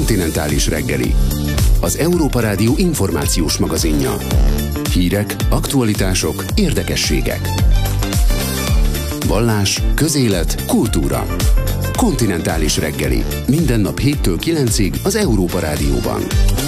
Kontinentális reggeli, az Európa Rádió információs magazinja. Hírek, aktualitások, érdekességek. Vallás, közélet, kultúra. Kontinentális reggeli. Minden nap 7-től 9-ig az Európa Rádióban.